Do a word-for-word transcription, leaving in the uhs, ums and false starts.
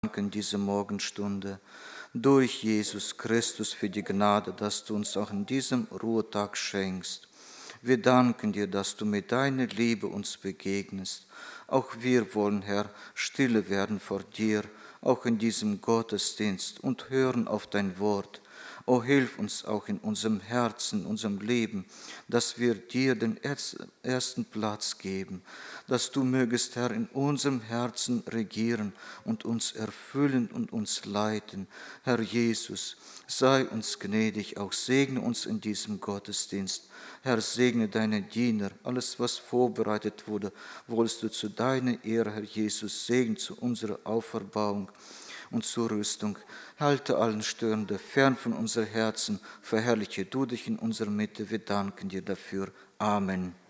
danken diese Morgenstunde durch Jesus Christus für die Gnade, dass du uns auch in diesem Ruhetag schenkst. Wir danken dir, dass du mit deiner Liebe uns begegnest. Auch wir wollen, Herr, stille werden vor dir, auch in diesem Gottesdienst und hören auf dein Wort. O hilf uns auch in unserem Herzen, unserem Leben, dass wir dir den ersten Platz geben, dass du mögest, Herr, in unserem Herzen regieren und uns erfüllen und uns leiten. Herr Jesus, sei uns gnädig, auch segne uns in diesem Gottesdienst. Herr, segne deine Diener, alles, was vorbereitet wurde, wolltest du zu deiner Ehre, Herr Jesus, Segen zu unserer Auferbauung und zur Rüstung. Halte allen Störenden fern von unser Herzen, verherrliche du dich in unserer Mitte. Wir danken dir dafür. Amen.